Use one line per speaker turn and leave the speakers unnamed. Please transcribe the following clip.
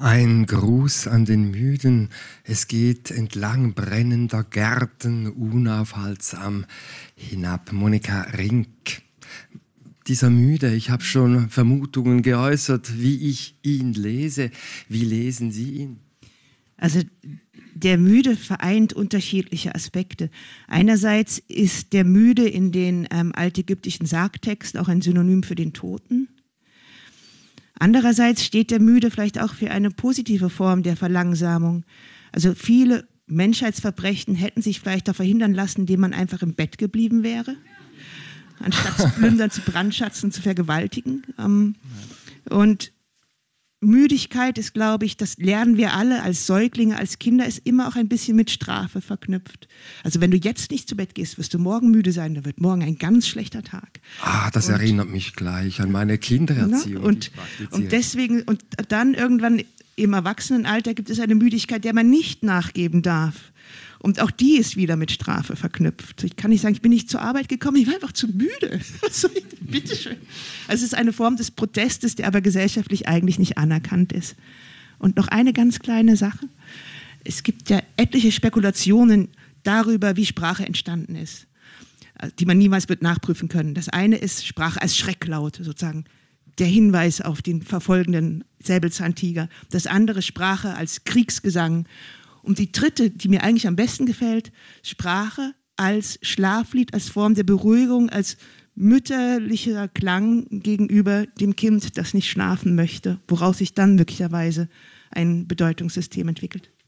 Ein Gruß an den Müden, es geht entlang brennender Gärten unaufhaltsam hinab. Monika Rink. Dieser Müde, ich habe schon Vermutungen geäußert, wie ich ihn lese. Wie lesen Sie ihn?
Also der Müde vereint unterschiedliche Aspekte. Einerseits ist der Müde in den altägyptischen Sargtexten auch ein Synonym für den Toten. Andererseits steht der Müde vielleicht auch für eine positive Form der Verlangsamung. Also viele Menschheitsverbrechen hätten sich vielleicht auch verhindern lassen, indem man einfach im Bett geblieben wäre, anstatt zu plündern, zu brandschatzen, zu vergewaltigen. Und Müdigkeit ist, glaube ich, das lernen wir alle als Säuglinge, als Kinder, ist immer auch ein bisschen mit Strafe verknüpft. Also wenn du jetzt nicht zu Bett gehst, wirst du morgen müde sein, dann wird morgen ein ganz schlechter Tag.
Das erinnert mich gleich an meine Kindererziehung.
Und deswegen, und dann irgendwann im Erwachsenenalter gibt es eine Müdigkeit, der man nicht nachgeben darf. Und auch die ist wieder mit Strafe verknüpft. Ich kann nicht sagen, ich bin nicht zur Arbeit gekommen, ich war einfach zu müde. Bitteschön. Also es ist eine Form des Protestes, der aber gesellschaftlich eigentlich nicht anerkannt ist. Und noch eine ganz kleine Sache. Es gibt ja etliche Spekulationen darüber, wie Sprache entstanden ist, die man niemals wird nachprüfen können. Das eine ist Sprache als Schrecklaut, sozusagen der Hinweis auf den verfolgenden Säbelzahntiger. Das andere Sprache als Kriegsgesang. Und die dritte, die mir eigentlich am besten gefällt, Sprache als Schlaflied, als Form der Beruhigung, als mütterlicher Klang gegenüber dem Kind, das nicht schlafen möchte, woraus sich dann möglicherweise ein Bedeutungssystem entwickelt.